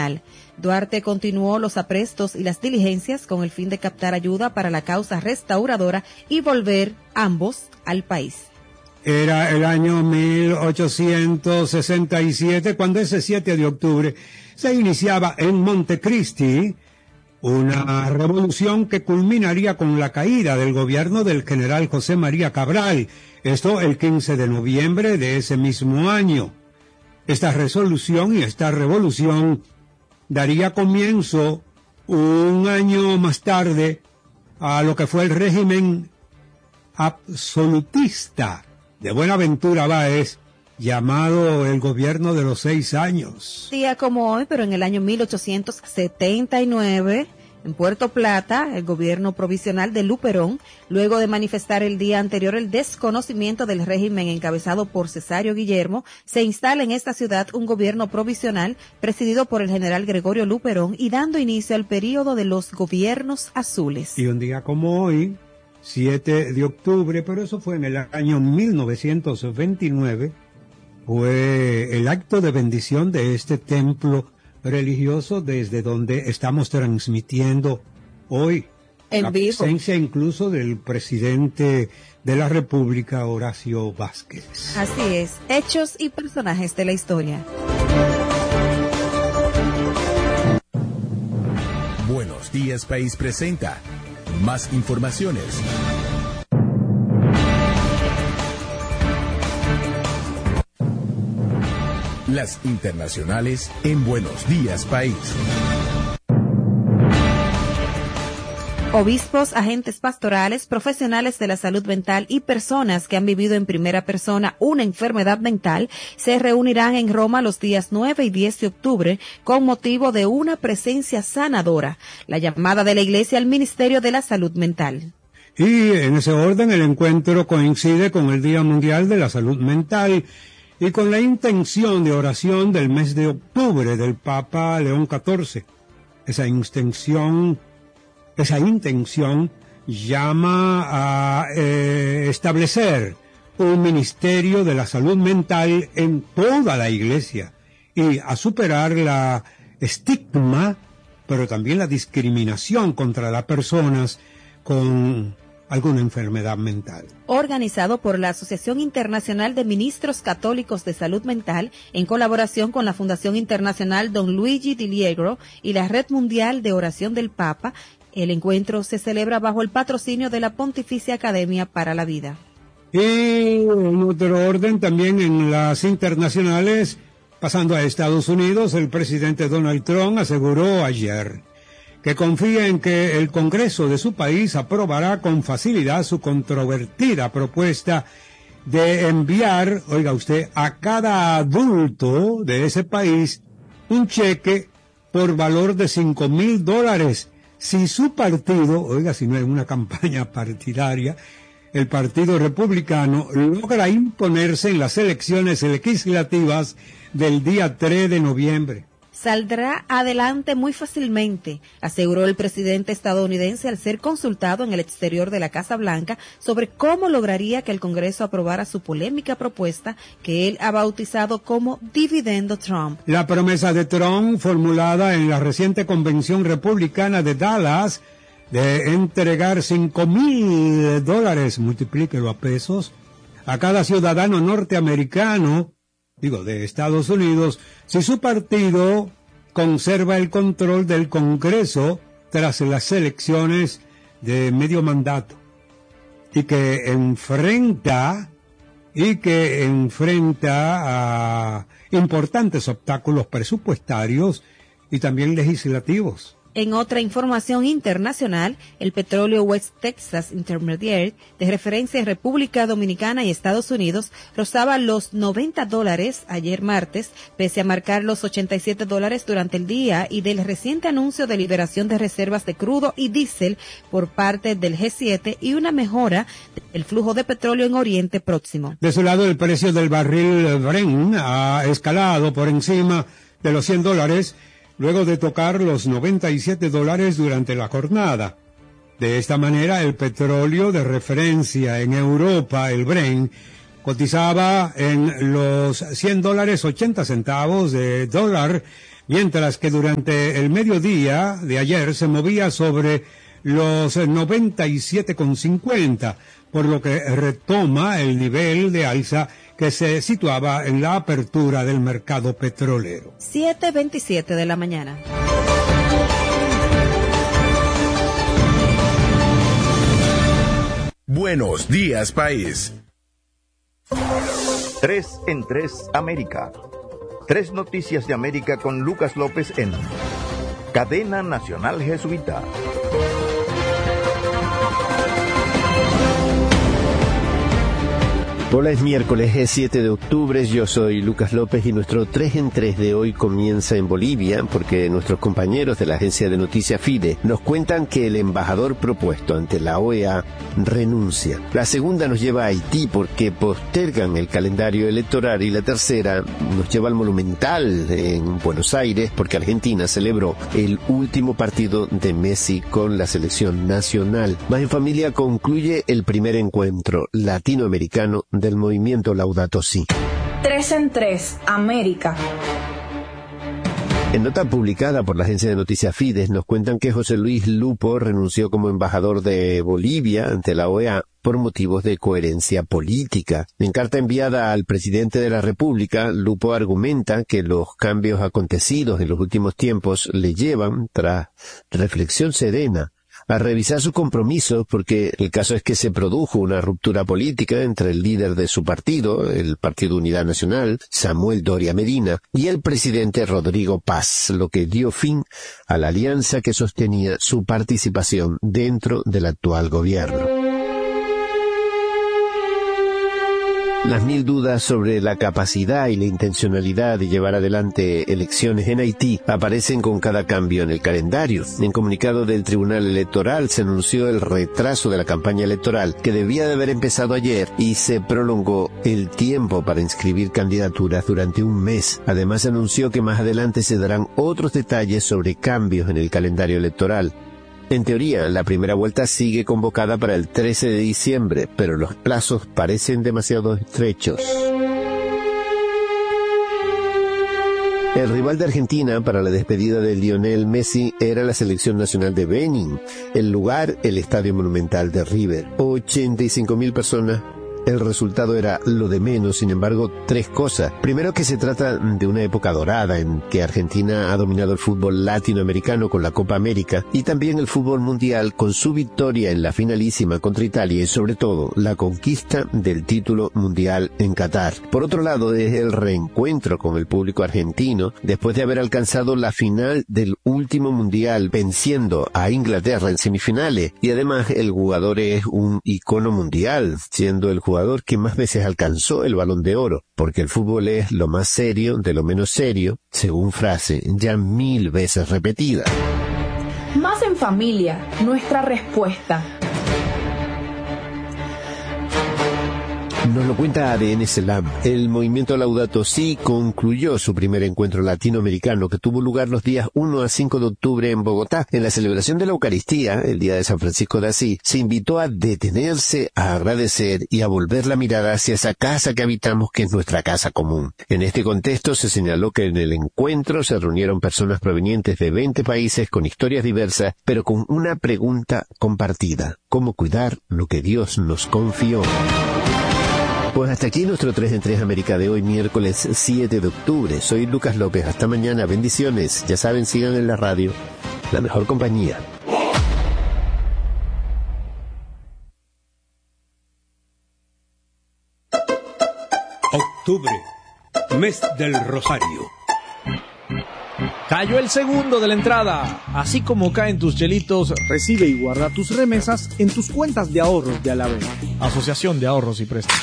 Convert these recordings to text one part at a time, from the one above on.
ilegal. Duarte continuó los aprestos y las diligencias con el fin de captar ayuda para la causa restauradora y volver ambos al país. Era el año 1867 cuando ese 7 de octubre se iniciaba en Montecristi una revolución que culminaría con la caída del gobierno del general José María Cabral, esto el 15 de noviembre de ese mismo año. Esta resolución y esta revolución daría comienzo un año más tarde a lo que fue el régimen absolutista de Buenaventura Báez, llamado el gobierno de los 6 años. Día como hoy, pero en el año 1879, en Puerto Plata, el gobierno provisional de Luperón, luego de manifestar el día anterior el desconocimiento del régimen encabezado por Cesario Guillermo, se instala en esta ciudad un gobierno provisional presidido por el general Gregorio Luperón y dando inicio al período de los gobiernos azules. Y un día como hoy, 7 de octubre, pero eso fue en el año 1929, fue el acto de bendición de este templo religioso desde donde estamos transmitiendo hoy. En la vivo. Presencia incluso del presidente de la República, Horacio Vázquez. Así es, hechos y personajes de la historia. Buenos Días País presenta más informaciones. Las internacionales en Buenos Días País. Obispos, agentes pastorales, profesionales de la salud mental y personas que han vivido en primera persona una enfermedad mental se reunirán en Roma los días 9 y 10 de octubre con motivo de una presencia sanadora, la llamada de la Iglesia al Ministerio de la Salud Mental. Y en ese orden el encuentro coincide con el Día Mundial de la Salud Mental y con la intención de oración del mes de octubre del Papa León XIV. Esa intención llama a establecer un ministerio de la salud mental en toda la Iglesia y a superar la estigma, pero también la discriminación contra las personas con alguna enfermedad mental. Organizado por la Asociación Internacional de Ministros Católicos de Salud Mental, en colaboración con la Fundación Internacional Don Luigi Di Liegro y la Red Mundial de Oración del Papa, el encuentro se celebra bajo el patrocinio de la Pontificia Academia para la Vida. Y en otro orden, también en las internacionales, pasando a Estados Unidos, el presidente Donald Trump aseguró ayer que confía en que el Congreso de su país aprobará con facilidad su controvertida propuesta de enviar, oiga usted, a cada adulto de ese país un cheque por valor de $5,000 si su partido, oiga, si no es una campaña partidaria, el Partido Republicano logra imponerse en las elecciones legislativas del día 3 de noviembre. Saldrá adelante muy fácilmente, aseguró el presidente estadounidense al ser consultado en el exterior de la Casa Blanca sobre cómo lograría que el Congreso aprobara su polémica propuesta que él ha bautizado como Dividendo Trump. La promesa de Trump, formulada en la reciente convención republicana de Dallas, de entregar $5,000, multiplíquelo a pesos, a cada ciudadano norteamericano, de Estados Unidos, si su partido conserva el control del Congreso tras las elecciones de medio mandato y que enfrenta a importantes obstáculos presupuestarios y también legislativos. En otra información internacional, el petróleo West Texas Intermediate, de referencia en República Dominicana y Estados Unidos, rozaba los $90 ayer martes, pese a marcar los $87 durante el día y del reciente anuncio de liberación de reservas de crudo y diésel por parte del G7 y una mejora del flujo de petróleo en Oriente Próximo. De su lado, el precio del barril Brent ha escalado por encima de los $100, luego de tocar los $97 durante la jornada. De esta manera, el petróleo de referencia en Europa, el Brent, cotizaba en los $100.80 de dólar, mientras que durante el mediodía de ayer se movía sobre los 97,50, por lo que retoma el nivel de alza que se situaba en la apertura del mercado petrolero. 7:27 de la mañana. Buenos días, país. 3 en 3 América. 3 noticias de América con Lucas López en Cadena Nacional Jesuita. Hola, es miércoles, es 7 de octubre, yo soy Lucas López y nuestro 3 en 3 de hoy comienza en Bolivia porque nuestros compañeros de la agencia de noticias FIDE nos cuentan que el embajador propuesto ante la OEA renuncia. La segunda nos lleva a Haití porque postergan el calendario electoral y la tercera nos lleva al Monumental en Buenos Aires porque Argentina celebró el último partido de Messi con la selección nacional. Más en Familia concluye el primer encuentro latinoamericano del movimiento Laudato Si. 3 en 3 América. En nota publicada por la agencia de noticias Fides nos cuentan que José Luis Lupo renunció como embajador de Bolivia ante la OEA por motivos de coherencia política. En carta enviada al presidente de la República, Lupo argumenta que los cambios acontecidos en los últimos tiempos le llevan, tras reflexión serena, a revisar sus compromisos porque el caso es que se produjo una ruptura política entre el líder de su partido, el Partido Unidad Nacional, Samuel Doria Medina, y el presidente Rodrigo Paz, lo que dio fin a la alianza que sostenía su participación dentro del actual gobierno. Las mil dudas sobre la capacidad y la intencionalidad de llevar adelante elecciones en Haití aparecen con cada cambio en el calendario. En comunicado del Tribunal Electoral se anunció el retraso de la campaña electoral que debía de haber empezado ayer y se prolongó el tiempo para inscribir candidaturas durante un mes. Además se anunció que más adelante se darán otros detalles sobre cambios en el calendario electoral. En teoría, la primera vuelta sigue convocada para el 13 de diciembre, pero los plazos parecen demasiado estrechos. El rival de Argentina para la despedida de Lionel Messi era la selección nacional de Benin. El lugar, el Estadio Monumental de River. 85.000 personas. El resultado era lo de menos, sin embargo, 3 cosas. Primero, que se trata de una época dorada en que Argentina ha dominado el fútbol latinoamericano con la Copa América y también el fútbol mundial con su victoria en la finalísima contra Italia y sobre todo la conquista del título mundial en Qatar. Por otro lado, es el reencuentro con el público argentino después de haber alcanzado la final del último mundial venciendo a Inglaterra en semifinales y además el jugador es un icono mundial, siendo el jugador que más veces alcanzó el Balón de Oro, porque el fútbol es lo más serio de lo menos serio, según frase ya 1000 veces repetida. Más en Familia, nuestra respuesta. Nos lo cuenta ADN Selam. El movimiento Laudato Si concluyó su primer encuentro latinoamericano que tuvo lugar los días 1 a 5 de octubre en Bogotá. En la celebración de la Eucaristía, el día de San Francisco de Asís, se invitó a detenerse, a agradecer y a volver la mirada hacia esa casa que habitamos, que es nuestra casa común. En este contexto se señaló que en el encuentro se reunieron personas provenientes de 20 países con historias diversas, pero con una pregunta compartida: ¿cómo cuidar lo que Dios nos confió? Pues hasta aquí nuestro 3 en 3 América de hoy, miércoles 7 de octubre. Soy Lucas López. Hasta mañana. Bendiciones. Ya saben, sigan en la radio. La mejor compañía. Octubre, mes del Rosario. Cayó el segundo de la entrada. Así como caen tus chelitos, recibe y guarda tus remesas en tus cuentas de ahorros de Alavés. Asociación de Ahorros y Préstamos.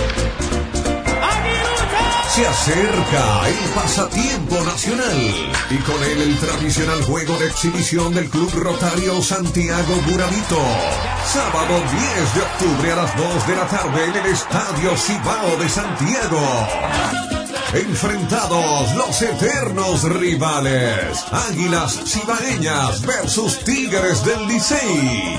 Se acerca el pasatiempo nacional y con él el tradicional juego de exhibición del Club Rotario Santiago Burabito. Sábado 10 de octubre a las 2 de la tarde en el Estadio Cibao de Santiago. Enfrentados los eternos rivales, Águilas Cibaeñas versus Tigres del Licey.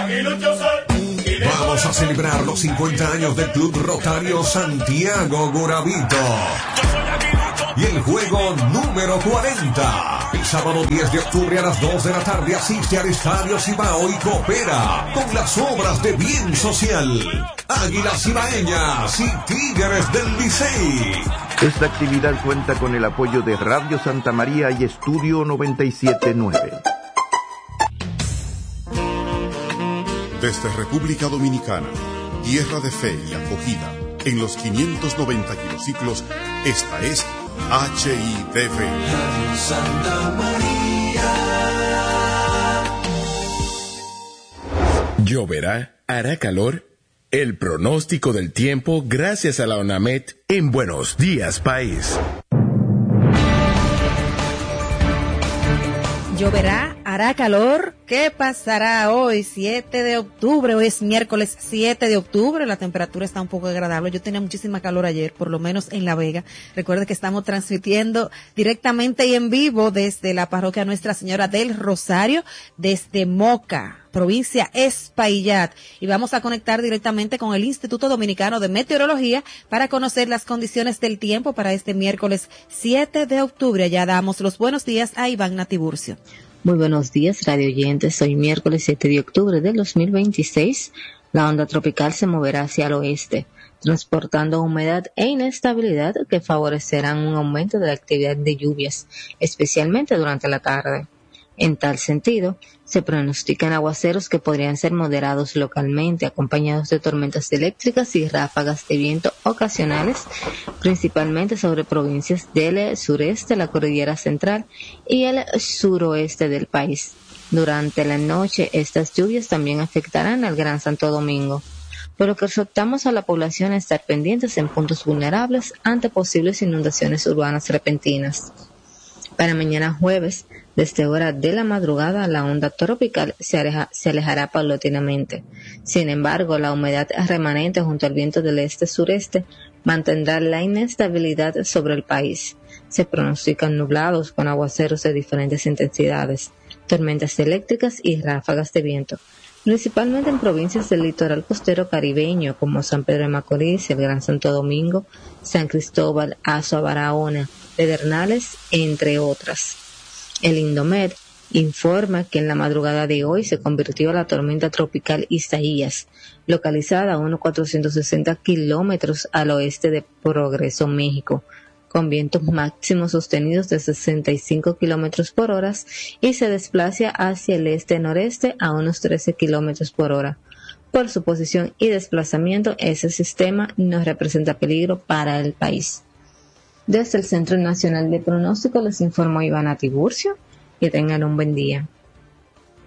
Vamos a celebrar los 50 años del Club Rotario Santiago Burabito. y el juego número 40. El sábado 10 de octubre a las 2 de la tarde asiste al Estadio Cibao y coopera con las obras de bien social. Águilas Cibaeñas y Tigres del Licey. Esta actividad cuenta con el apoyo de Radio Santa María y Estudio 97.9. Desde República Dominicana, tierra de fe y acogida, en los 590 kilociclos, esta es HITV. Santa María. ¿Lloverá? ¿Hará calor? El pronóstico del tiempo gracias a la ONAMED en Buenos Días País. ¿Lloverá? ¿Hará calor? ¿Qué pasará hoy, 7 de octubre? Hoy es miércoles 7 de octubre, la temperatura está un poco agradable. Yo tenía muchísima calor ayer, por lo menos en La Vega. Recuerde que estamos transmitiendo directamente y en vivo desde la parroquia Nuestra Señora del Rosario, desde Moca, provincia Espaillat, y vamos a conectar directamente con el Instituto Dominicano de Meteorología para conocer las condiciones del tiempo para este miércoles 7 de octubre. Ya damos los buenos días a Iván Natiburcio. Muy buenos días, radio oyentes. Hoy miércoles 7 de octubre del 2026, la onda tropical se moverá hacia el oeste, transportando humedad e inestabilidad que favorecerán un aumento de la actividad de lluvias, especialmente durante la tarde. En tal sentido, se pronostican aguaceros que podrían ser moderados localmente, acompañados de tormentas eléctricas y ráfagas de viento ocasionales, principalmente sobre provincias del sureste, la cordillera central y el suroeste del país. Durante la noche, estas lluvias también afectarán al Gran Santo Domingo, por lo que exhortamos a la población a estar pendientes en puntos vulnerables ante posibles inundaciones urbanas repentinas. Para mañana jueves, desde hora de la madrugada, la onda tropical se alejará paulatinamente. Sin embargo, la humedad remanente junto al viento del este-sureste mantendrá la inestabilidad sobre el país. Se pronostican nublados con aguaceros de diferentes intensidades, tormentas eléctricas y ráfagas de viento, principalmente en provincias del litoral costero caribeño como San Pedro de Macorís, el Gran Santo Domingo, San Cristóbal, Azua, Barahona, Pedernales, entre otras. El Indomed informa que en la madrugada de hoy se convirtió la tormenta tropical Isaías, localizada a unos 460 kilómetros al oeste de Progreso, México, con vientos máximos sostenidos de 65 kilómetros por hora y se desplaza hacia el este-noreste a unos 13 kilómetros por hora. Por su posición y desplazamiento, ese sistema no representa peligro para el país. Desde el Centro Nacional de Pronóstico les informó Ivana Tiburcio. Que tengan un buen día.